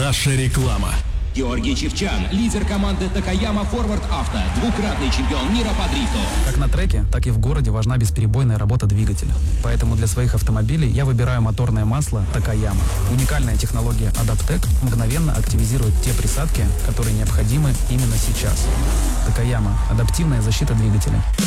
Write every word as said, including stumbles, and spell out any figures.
Наша реклама. Георгий Чевчан, лидер команды Такаяма Форвард Авто, двукратный чемпион мира по дрифту. Как на треке, так и в городе важна бесперебойная работа двигателя. Поэтому для своих автомобилей я выбираю моторное масло Такаяма. Уникальная технология Адаптек мгновенно активизирует те присадки, которые необходимы именно сейчас. Такаяма – адаптивная защита двигателя.